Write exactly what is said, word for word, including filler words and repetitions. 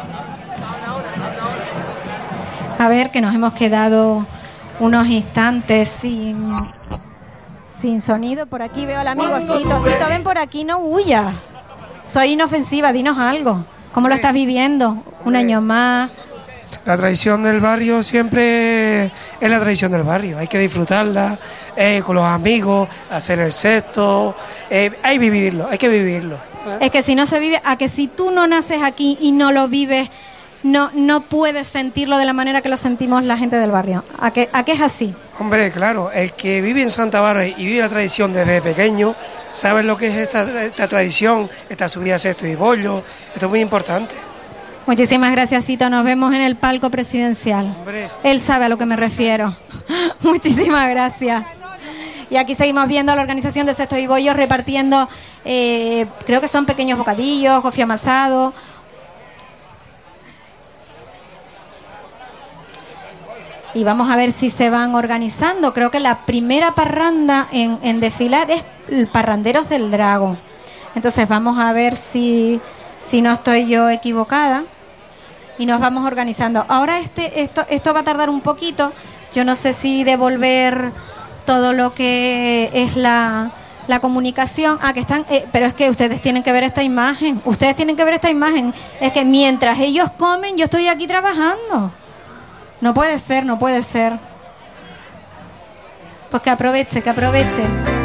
A ver, que nos hemos quedado unos instantes sin, sin sonido. Por aquí veo al amigo Cito. Cito, ven por aquí, no huyas. Soy inofensiva, dinos algo. ¿Cómo lo estás viviendo? Un año más. La tradición del barrio siempre es la tradición del barrio, hay que disfrutarla, eh, con los amigos, hacer el sexto, eh, hay que vivirlo, hay que vivirlo. Es que si no se vive, a que si tú no naces aquí y no lo vives, no no puedes sentirlo de la manera que lo sentimos la gente del barrio. ¿A que, a que es así? Hombre, claro, el que vive en Santa Bárbara y vive la tradición desde pequeño, sabe lo que es esta, esta tradición, esta subida a sexto y bollo, esto es muy importante. Muchísimas gracias, Cito. Nos vemos en el palco presidencial. Hombre. Él sabe a lo que me refiero. Muchísimas gracias. Y aquí seguimos viendo a la organización de Sexto y Bollos repartiendo, eh, creo que son pequeños bocadillos, gofio amasado. Y vamos a ver si se van organizando. Creo que la primera parranda en, en desfilar es el Parranderos del Drago. Entonces vamos a ver si... si no estoy yo equivocada, y nos vamos organizando. Ahora este esto esto va a tardar un poquito, yo no sé si devolver todo lo que es la, la comunicación, ah, que están, eh, pero es que ustedes tienen que ver esta imagen, ustedes tienen que ver esta imagen, es que mientras ellos comen, yo estoy aquí trabajando. No puede ser, no puede ser. Pues que aproveche, que aproveche.